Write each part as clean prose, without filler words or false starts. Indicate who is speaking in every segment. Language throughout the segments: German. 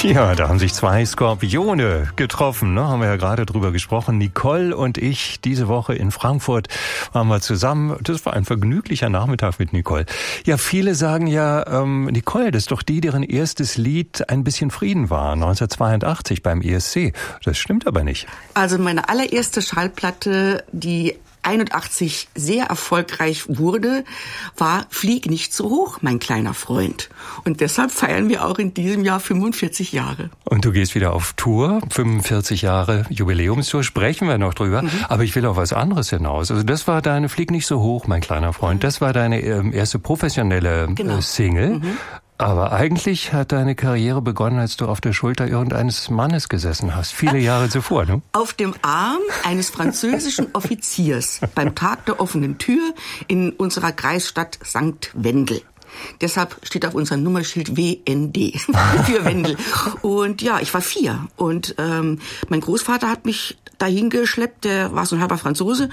Speaker 1: Ja, da haben sich zwei Skorpione getroffen, ne? Haben wir ja gerade drüber gesprochen. Nicole und ich, diese Woche in Frankfurt waren wir zusammen. Das war ein vergnüglicher Nachmittag mit Nicole. Ja, viele sagen ja, Nicole, das ist doch die, deren erstes Lied Ein bisschen Frieden war, 1982 beim ESC. Das stimmt aber nicht.
Speaker 2: Also meine allererste Schallplatte, die 81 sehr erfolgreich wurde, war Flieg nicht so hoch, mein kleiner Freund. Und deshalb feiern wir auch in diesem Jahr 45 Jahre.
Speaker 1: Und du gehst wieder auf Tour, 45 Jahre Jubiläumstour, sprechen wir noch drüber. Aber ich will auf was anderes hinaus. Also das war deine Flieg nicht so hoch, mein kleiner Freund. Das war deine erste professionelle Single. Aber eigentlich hat deine Karriere begonnen, als du auf der Schulter irgendeines Mannes gesessen hast. Viele Jahre zuvor, ne?
Speaker 2: Auf dem Arm eines französischen Offiziers beim Tag der offenen Tür in unserer Kreisstadt St. Wendel. Deshalb steht auf unserem Nummerschild WND für Wendel. Und ja, ich war 4 und mein Großvater hat mich dahin geschleppt, der war so ein halber Franzose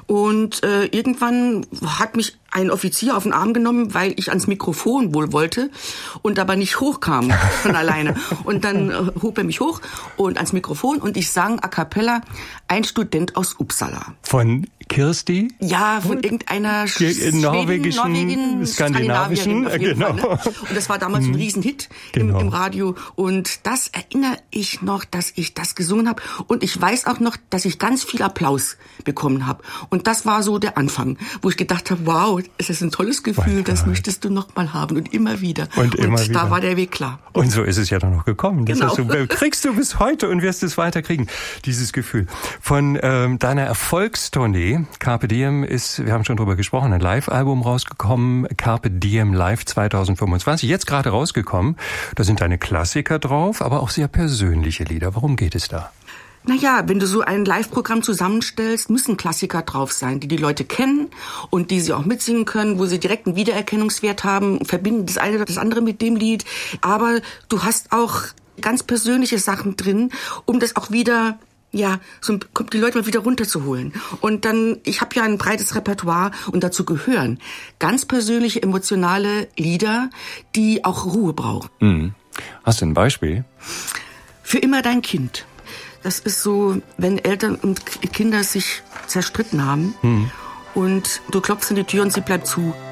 Speaker 2: und irgendwann hat mich ein Offizier auf den Arm genommen, weil ich ans Mikrofon wohl wollte und aber nicht hochkam von alleine. Und dann hob er mich hoch und ans Mikrofon und ich sang a cappella Ein Student aus Uppsala.
Speaker 1: Von Kirsti?
Speaker 2: Ja, von irgendeiner
Speaker 1: norwegischen, skandinavischen,
Speaker 2: genau. Fall, ne? Und das war damals ein Riesenhit im Radio. Und das erinnere ich noch, dass ich das gesungen habe. Und ich weiß auch noch, dass ich ganz viel Applaus bekommen habe. Und das war so der Anfang, wo ich gedacht habe, wow, es ist ein tolles Gefühl, das möchtest du noch mal haben und immer wieder. Und da war der Weg klar.
Speaker 1: Und so ist es ja dann noch gekommen. Das
Speaker 2: genau.
Speaker 1: Kriegst du bis heute und wirst es weiter kriegen, dieses Gefühl. Von deiner Erfolgstournee, Carpe Diem ist, wir haben schon drüber gesprochen, ein Live-Album rausgekommen, Carpe Diem Live 2025, jetzt gerade rausgekommen. Da sind deine Klassiker drauf, aber auch sehr persönliche Lieder. Worum geht es da?
Speaker 2: Naja, wenn du so ein Live-Programm zusammenstellst, müssen Klassiker drauf sein, die die Leute kennen und die sie auch mitsingen können, wo sie direkt einen Wiedererkennungswert haben, verbinden das eine oder das andere mit dem Lied. Aber du hast auch ganz persönliche Sachen drin, um das auch wieder, ja, so die Leute mal wieder runterzuholen. Und dann, ich habe ja ein breites Repertoire und dazu gehören ganz persönliche, emotionale Lieder, die auch Ruhe brauchen.
Speaker 1: Mhm. Hast du ein Beispiel?
Speaker 2: Für immer dein Kind. Das ist so, wenn Eltern und Kinder sich zerstritten haben und du klopfst an die Tür und sie bleibt zu.